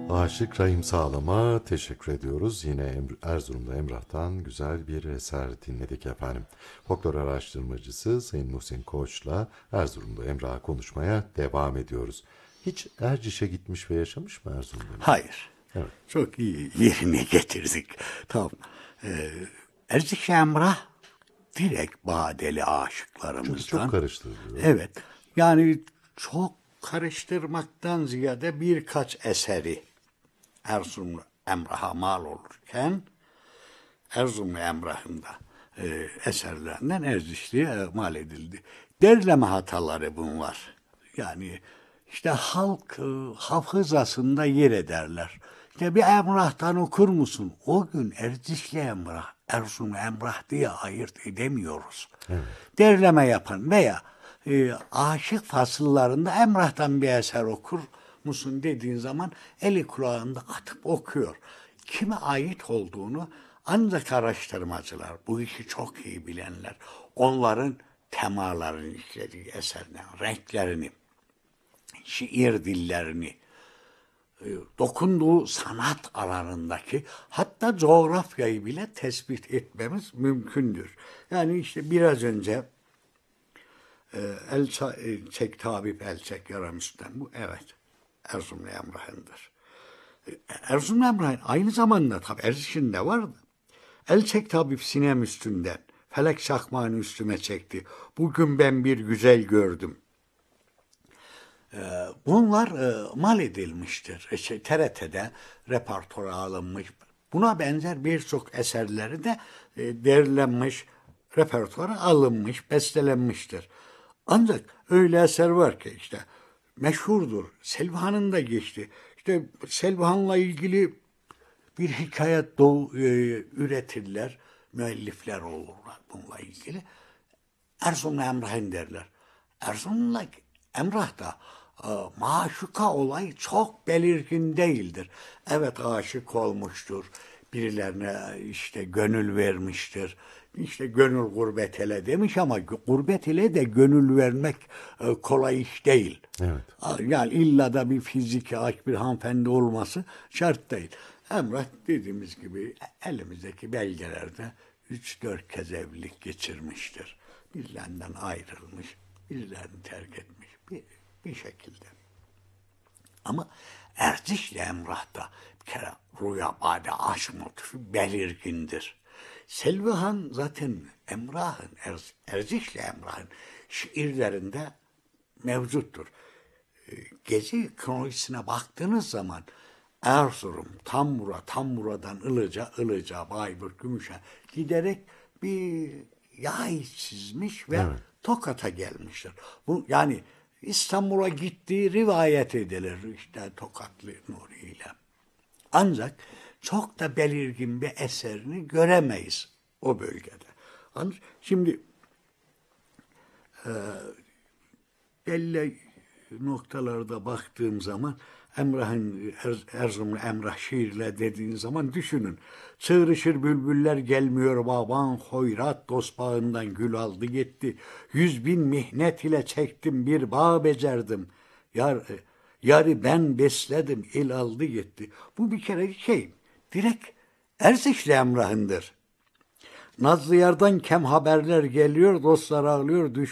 Aşık Rahim Sağlam'a teşekkür ediyoruz. Yine Erzurum'da Emrah'tan güzel bir eser dinledik efendim. Folklor araştırmacısı Sayın Muhsin Koç'la Erzurum'da Emrah'a konuşmaya devam ediyoruz. Hiç Erciş'e gitmiş ve yaşamış mı Erzurum'da? Hayır. Evet. Çok iyi yerine getirdik. Tamam. Erciş Emrah direkt Badeli aşıklarımızdan. Çünkü çok karıştırılıyor. Evet. Yani çok karıştırmaktan ziyade birkaç eseri Erzurumlu Emrah'a mal olurken Erzurumlu Emrah'ın da eserlerinden Ercişli'ye mal edildi. Derleme hataları bunlar. Yani işte halk hafızasında yer ederler. İşte bir Emrah'tan okur musun? O gün Ercişli Emrah, Erzurumlu Emrah diye ayırt edemiyoruz. Evet. Derleme yapan veya aşık fasıllarında Emrah'tan bir eser okur musun dediğin zaman eli kulağında atıp okuyor. Kime ait olduğunu ancak araştırmacılar, bu işi çok iyi bilenler, onların temalarını işlediği eserden, renklerini, şiir dillerini, dokunduğu sanat alanındaki hatta coğrafyayı bile tespit etmemiz mümkündür. Yani işte biraz önce Elçek Tabip Elçek Yaramüs'ten bu evet Erzurumlu Emrah'ındır. Erzurumlu Emrah'ın aynı zamanda tabi Erciş'in de vardı. Elçek Tabip sinem üstünden felek çakmağını üstüme çekti. Bugün ben bir güzel gördüm. Bunlar mal edilmiştir. TRT'de repertuara alınmış. Buna benzer birçok eserleri de derlenmiş, repertuara alınmış, bestelenmiştir. Ancak öyle eser var ki işte meşhurdur. Selvihan'ın da geçti. İşte Selvihan'la ilgili bir hikaye üretirler. Müellifler olurlar bununla ilgili. Erzurumlu Emrah'ın derler. Erzurumlu Emrah da maşuka olayı çok belirgin değildir. Evet aşık olmuştur. Birilerine işte gönül vermiştir. İşte gönül gurbet ele demiş ama gurbet ile de gönül vermek kolay iş değil. Evet. Yani illa da bir fiziki aşk bir hanımefendi olması şart değil. Emrah dediğimiz gibi elimizdeki belgelerde 3-4 kez evlilik geçirmiştir. Birilerinden ayrılmış, birilerini terk etmiş bir şekilde. Ama Erciş'le Emrah'ta bir kere rüya bade aşk motifi belirgindir. Selvihan zaten Emrah'ın, Erciş'le Emrah'ın şiirlerinde mevcuttur. Gezi kronolojisine baktığınız zaman Erzurum, Tambura'dan Ilıca, Bayburt, Gümüşhane giderek bir yay çizmiş ve evet, Tokat'a gelmiştir. Bu yani İstanbul'a gittiği rivayet edilir işte Tokatlı Nuri ile. Ancak çok da belirgin bir eserini göremeyiz o bölgede. Ancak şimdi belli noktalarda baktığım zaman Emrah'ın Erzurumlu Emrah şiirle dediğin zaman düşünün. Çığrışır bülbüller gelmiyor baban hoyrat dost bağından gül aldı gitti. 100.000 mihnet ile çektim bir bağ becerdim. Yarı ben besledim el aldı gitti. Bu bir kere direkt Erciş'le Emrah'ındır. Nazlı yardan kem haberler geliyor dostlar ağlıyor